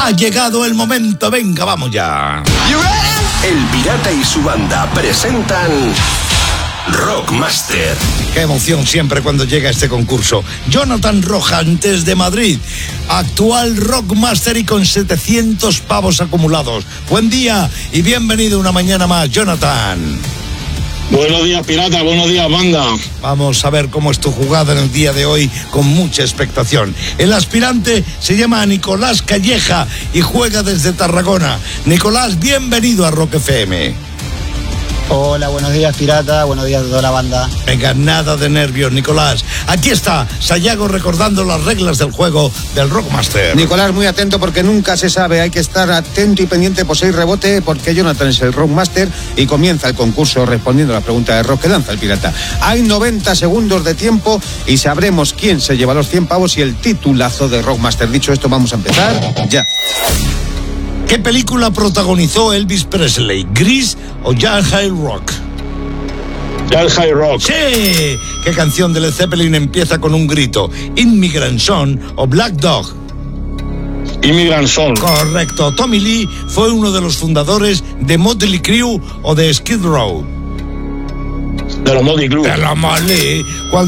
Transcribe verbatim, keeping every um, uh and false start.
Ha llegado el momento, venga, vamos ya. El Pirata y su banda presentan Rockmaster. Qué emoción siempre cuando llega este concurso. Jonathan Rojantes de Madrid, actual Rockmaster y con setecientos pavos acumulados. Buen día y bienvenido una mañana más, Jonathan. Buenos días, Pirata, buenos días, banda. Vamos a ver cómo es tu jugada en el día de hoy, con mucha expectación. El aspirante se llama Nicolás Calleja y juega desde Tarragona. Nicolás, bienvenido a Rock F M. Hola, buenos días, Pirata, buenos días a toda la banda. Venga, nada de nervios, Nicolás. Aquí está Sayago recordando las reglas del juego del Rockmaster. Nicolás, muy atento porque nunca se sabe, hay que estar atento y pendiente por seis rebote, porque Jonathan es el Rockmaster y comienza el concurso respondiendo a la pregunta de rock que lanza el Pirata. Hay noventa segundos de tiempo y sabremos quién se lleva los cien pavos y el titulazo de Rockmaster. Dicho esto, vamos a empezar ya. ¿Qué película protagonizó Elvis Presley? ¿Grease o Young High Rock? Young High Rock. ¡Sí! ¿Qué canción de Led Zeppelin empieza con un grito? ¿Immigrant Song o Black Dog? Immigrant Song. Correcto. Tommy Lee fue uno de los fundadores de Motley Crue o de Skid Row. De los Motley Crue. De los Motley.